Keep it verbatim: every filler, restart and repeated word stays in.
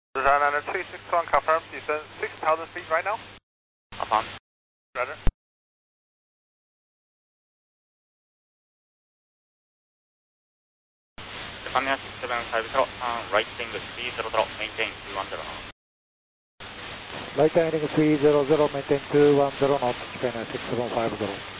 Design under three six one confirmed, descend six thousand feet right now. Confirmed. Roger. Japan six seven five zero, turn right heading three zero zero, maintain two one zero knots. Right heading three zero zero, maintain two one zero knots, Japan six seven five zero.